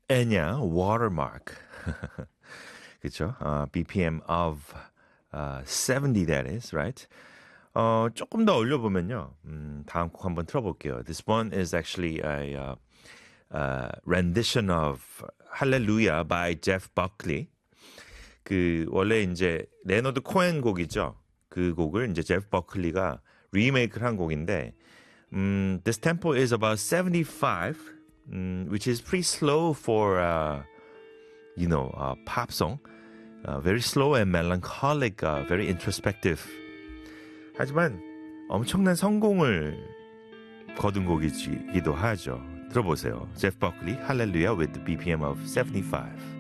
Enya Watermark. 그쵸? BPM of 70 that is, right? 조금 더 올려보면요. 다음 곡 한번 틀어볼게요. This one is actually a rendition of Hallelujah by Jeff Buckley. 그 원래 이제 레너드 코엔 곡이죠. 그 곡을 이제 제프 버클리가 리메이크를 한 곡인데 this tempo is about 75, which is pretty slow for pop song. Very slow and melancholic, very introspective. 하지만 엄청난 성공을 거둔 곡이기도 하죠. 들어보세요. 제프 버클리, Hallelujah with the BPM of 75.